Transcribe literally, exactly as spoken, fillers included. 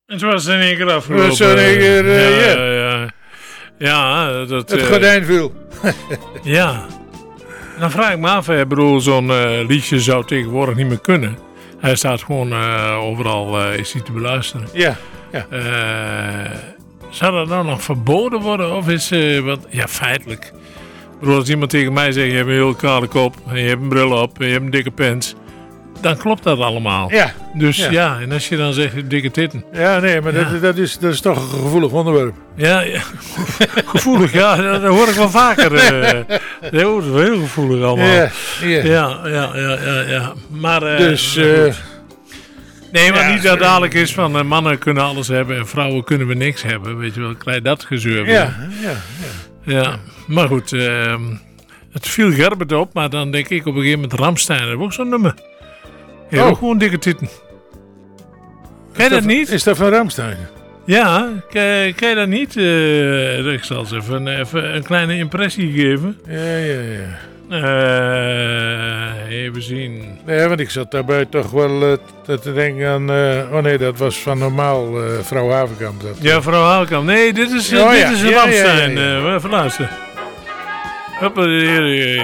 En toen was het in één keer afgelopen. Was het in één keer, uh, ja, ja. ja, ja. Ja, dat... Het uh, gordijn viel. ja. Dan vraag ik me af, ik bedoel, zo'n uh, liedje zou tegenwoordig niet meer kunnen. Hij staat gewoon uh, overal uh, is hij te beluisteren. Ja, ja. Uh, zou dat nou nog verboden worden? Of is uh, wat... Ja, feitelijk. Ik bedoel, als iemand tegen mij zegt, je hebt een heel kale kop, en je hebt een bril op, en je hebt een dikke pens, dan klopt dat allemaal. Ja. Dus ja, ja en als je dan zegt, dikke titten. Ja, nee, maar ja. Dat, dat, is, dat is toch een gevoelig onderwerp. Ja, ja. Gevoelig, ja, dat hoor ik wel vaker. Uh, dat hoort wel heel gevoelig allemaal. Ja, ja, ja, ja, ja. ja, ja. Maar, uh, dus... Uh, nee, maar ja, niet dat dadelijk is van uh, mannen kunnen alles hebben en vrouwen kunnen we niks hebben. Weet je wel, krijg dat gezeur. Ja, ja, ja. Ja, maar goed, uh, het viel Gerbert op, maar dan denk ik op een gegeven moment Rammstein, dat is ook zo'n nummer. Je hebt oh. ook gewoon dikke titten. Ken je dat niet? Is dat van Rammstein? Ja, ken, ken je dat niet? Uh, ik zal eens even, even een kleine impressie geven. Ja, ja, ja. Uh, even zien. Nee, want ik zat daarbij toch wel uh, te denken aan... Uh, oh nee, dat was van normaal uh, vrouw Havenkamp. Dat, ja, vrouw Havenkamp. Nee, dit is, uh, oh, dit ja. is een ja, Rammstein. Ja, ja, ja. Uh, even luisteren. Hoppa, hier, hier.